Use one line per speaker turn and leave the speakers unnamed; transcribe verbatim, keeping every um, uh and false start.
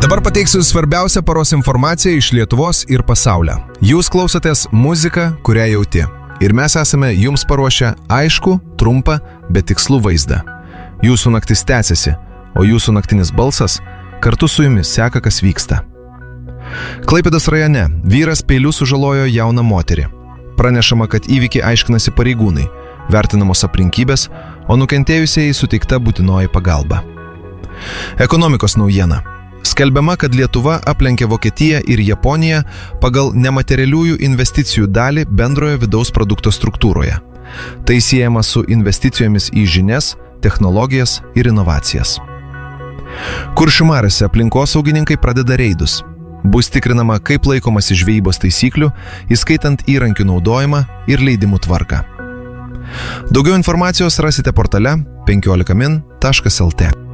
Dabar pateiksiu svarbiausią paros informaciją iš Lietuvos ir pasaulio. Jūs klausotės muziką, kurią jauti. Ir mes esame jums paruošę aišku, trumpą, bet tikslų vaizdą. Jūsų naktis tęsiasi, o jūsų naktinis balsas kartu su jumis seka, kas vyksta. Klaipėdos rajone vyras peiliu sužalojo jauną moterį. Pranešama, kad įvykį aiškinasi pareigūnai, vertinamos aplinkybės, o nukentėjusieji suteikta būtinoji pagalba. Ekonomikos naujiena. Skelbiama, kad Lietuva aplenkė Vokietiją ir Japoniją pagal nematerialiųjų investicijų dalį bendrojo vidaus produkto struktūroje. Tai siejama su investicijomis į žinias, technologijas ir inovacijas. Kuršių mariose aplinkosaugininkai pradeda reidus. Bus tikrinama, kaip laikomasi žvejybos taisyklių, įskaitant įrankių naudojimą ir leidimų tvarką. Daugiau informacijos rasite portale penkiolika min taškas el tė.